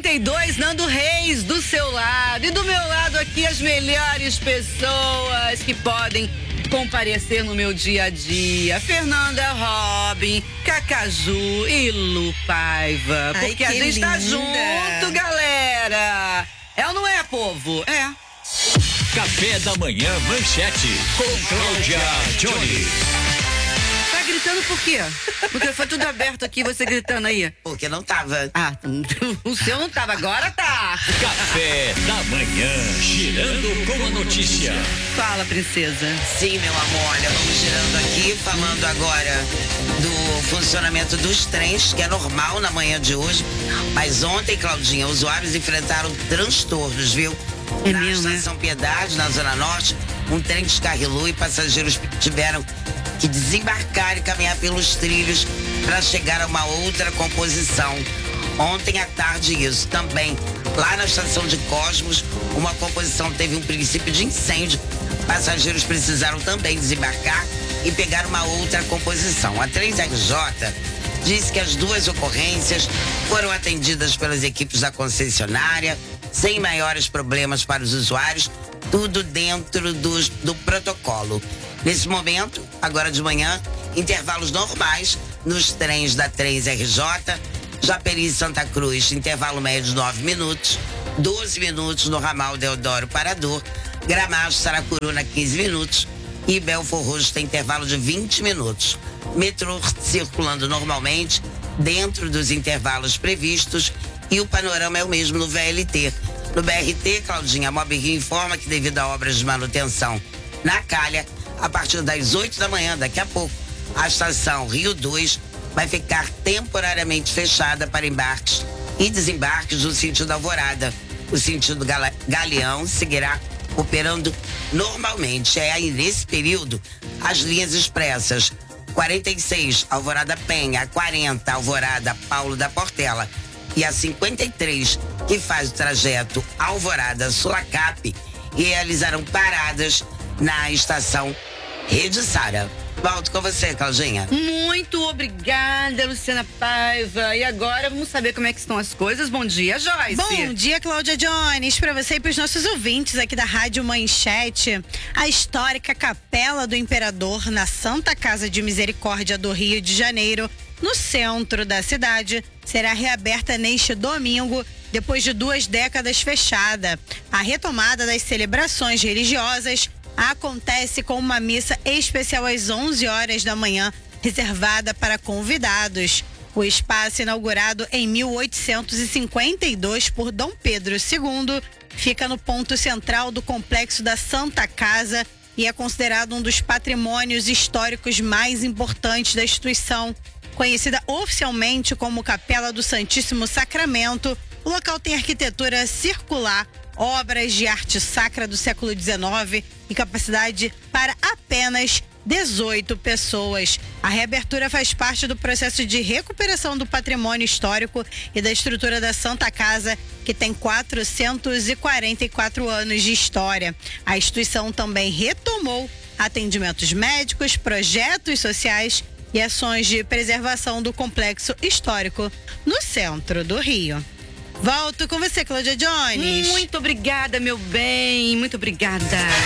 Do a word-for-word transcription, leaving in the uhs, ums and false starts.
trinta e dois, Nando Reis do seu lado. E do meu lado aqui as melhores pessoas que podem comparecer no meu dia a dia. Fernanda Robin, Cacaju e Lu Paiva. Ai, porque a gente linda. tá junto, galera. É ou não é, povo? É. Café da Manhã Manchete, com Cláudia Jones. Tá gritando por quê? Porque foi tudo aberto aqui, você gritando aí. Porque não tava. Ah, o seu não tava, agora tá. Café da Manhã, girando com a notícia. Fala, princesa. Sim, meu amor, olha, vamos girando aqui, falando agora do funcionamento dos trens, que é normal na manhã de hoje. Mas ontem, Claudinha, usuários enfrentaram transtornos, viu? É na mesmo, né? Estação Piedade, na Zona Norte, um trem descarrilou e passageiros tiveram que desembarcar e caminhar pelos trilhos para chegar a uma outra composição. Ontem à tarde isso também, lá na estação de Cosmos, uma composição teve um princípio de incêndio. Passageiros precisaram também desembarcar e pegar uma outra composição. A três R J disse que as duas ocorrências foram atendidas pelas equipes da concessionária, sem maiores problemas para os usuários, tudo dentro dos, do protocolo. Nesse momento, agora de manhã, intervalos normais nos trens da três R J, Japeri e Santa Cruz, intervalo médio de nove minutos, doze minutos no ramal Deodoro Parador, Gramacho Saracuruna quinze minutos e Belford Roxo tem intervalo de vinte minutos. Metrô circulando normalmente dentro dos intervalos previstos e o panorama é o mesmo no V L T. No B R T, Claudinha, a Mob Rio informa que devido a obras de manutenção na calha, a partir das oito da manhã, daqui a pouco, a estação Rio dois vai ficar temporariamente fechada para embarques e desembarques no sentido Alvorada. O sentido Gala- Galeão seguirá operando normalmente. É aí, nesse período, as linhas expressas quarenta e seis, Alvorada Penha, a quarenta, Alvorada Paulo da Portela e a cinquenta e três, que faz o trajeto Alvorada Sulacap, realizarão paradas na estação Rede Sara. Volto com você, Claudinha. Muito obrigada, Luciana Paiva. E agora vamos saber como é que estão as coisas. Bom dia, Joyce. Bom dia, Cláudia Jones, para você e para os nossos ouvintes aqui da Rádio Manchete. A histórica Capela do Imperador na Santa Casa de Misericórdia do Rio de Janeiro, no centro da cidade, será reaberta neste domingo, depois de duas décadas fechada. A retomada das celebrações religiosas acontece com uma missa especial às onze horas da manhã, reservada para convidados. O espaço, inaugurado em mil oitocentos e cinquenta e dois por Dom Pedro segundo, fica no ponto central do complexo da Santa Casa e é considerado um dos patrimônios históricos mais importantes da instituição. Conhecida oficialmente como Capela do Santíssimo Sacramento, o local tem arquitetura circular, obras de arte sacra do século dezenove e capacidade para apenas dezoito pessoas. A reabertura faz parte do processo de recuperação do patrimônio histórico e da estrutura da Santa Casa, que tem quatrocentos e quarenta e quatro anos de história. A instituição também retomou atendimentos médicos, projetos sociais e ações de preservação do complexo histórico no centro do Rio. Volto com você, Cláudia Jones. Muito obrigada, meu bem. Muito obrigada.